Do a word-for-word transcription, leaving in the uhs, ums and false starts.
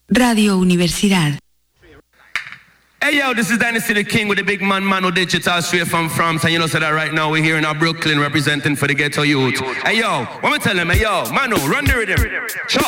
Radio Universidad. Hey yo, this is Dynasty the King with the big man Mano Digital straight from France, and you know so that right now we're here in our Brooklyn representing for the ghetto youth. Hey yo, what me tell them? Hey yo, Mano, run the rhythm. Sure.